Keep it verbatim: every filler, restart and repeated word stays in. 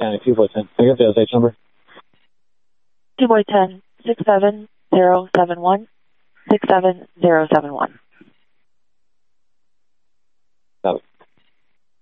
County, two four ten. Can I get the O S H number? two boy ten, six seven zero seven one, six seven zero seven one.